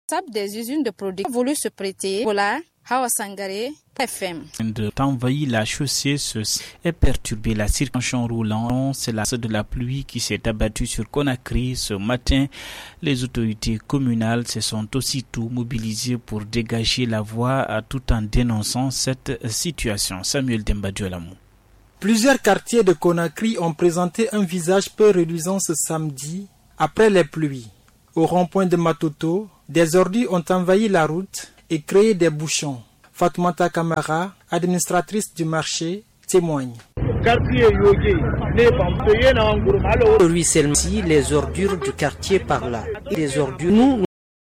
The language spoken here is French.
Des usines de produits voulu se prêter. Voilà, Hawa Sangare, FM. Envahit la chaussée et perturbé la circulation roulant. C'est la de la pluie qui s'est abattue sur Conakry ce matin. Les autorités communales se sont aussitôt mobilisées pour dégager la voie tout en dénonçant cette situation. Samuel Dembadjolamou. Plusieurs quartiers de Conakry ont présenté un visage peu reluisant ce samedi après les pluies. Au rond-point de Matoto, des ordures ont envahi la route et créé des bouchons. Fatoumata Kamara, administratrice du marché, témoigne. Le ruissellement, les ordures du quartier par là. Les ordures, nous